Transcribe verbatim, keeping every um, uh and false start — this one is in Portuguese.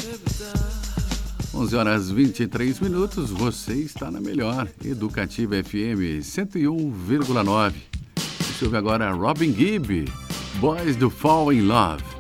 onze horas e vinte e três minutos, você está na melhor, Educativa F M cento e um vírgula nove. Você ouve agora Robin Gibb, Boys Do Fall In Love.